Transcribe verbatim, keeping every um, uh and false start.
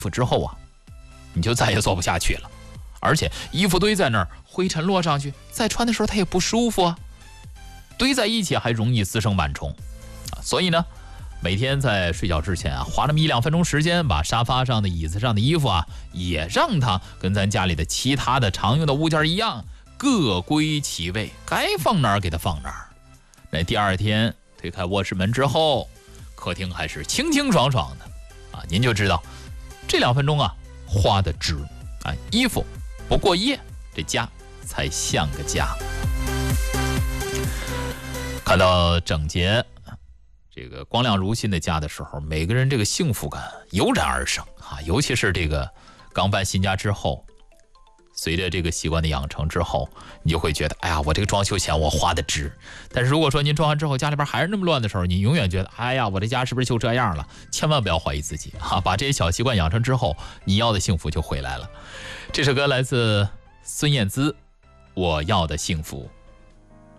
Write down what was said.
服之后啊，你就再也做不下去了。而且衣服堆在那儿，灰尘落上去，再穿的时候它也不舒服啊，堆在一起还容易滋生螨虫啊。所以呢，每天在睡觉之前啊，花那么一两分钟时间，把沙发上的、椅子上的衣服啊，也让它跟咱家里的其他的常用的物件一样，各归其位，该放哪儿给它放哪儿。那第二天推开卧室门之后，客厅还是清清爽爽的啊，您就知道这两分钟啊花的值啊，衣服不过夜，这家才像个家。看到整洁这个光亮如新的家的时候，每个人这个幸福感油然而生啊！尤其是这个刚搬新家之后，随着这个习惯的养成之后，你就会觉得，哎呀，我这个装修钱我花的值。但是如果说您装完之后家里边还是那么乱的时候，你永远觉得，哎呀，我这家是不是就这样了？千万不要怀疑自己啊！把这些小习惯养成之后，你要的幸福就回来了。这首歌来自孙燕姿，《我要的幸福》。